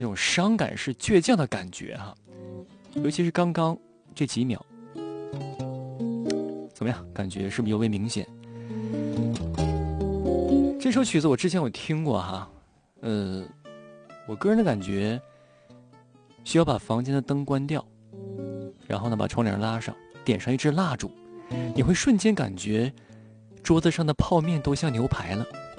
那种伤感是倔强的感觉哈，尤其是刚刚这几秒，怎么样？感觉是不是尤为明显？这首曲子我之前有听过哈，我个人的感觉需要把房间的灯关掉，然后呢把窗帘拉上，点上一支蜡烛，你会瞬间感觉桌子上的泡面都像牛排了。